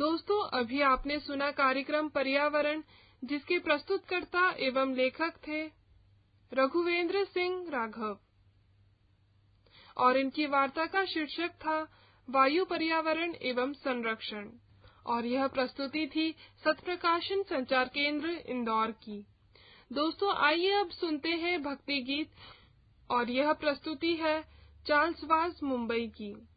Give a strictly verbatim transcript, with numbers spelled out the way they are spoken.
दोस्तों, अभी आपने सुना कार्यक्रम पर्यावरण, जिसके प्रस्तुतकर्ता एवं लेखक थे रघुवेंद्र सिंह राघव, और इनकी वार्ता का शीर्षक था वायु पर्यावरण एवं संरक्षण, और यह प्रस्तुति थी सत्प्रकाशन संचार केंद्र इंदौर की। दोस्तों, आइए अब सुनते हैं भक्ति गीत, और यह प्रस्तुति है चार्ल्स वाज मुंबई की।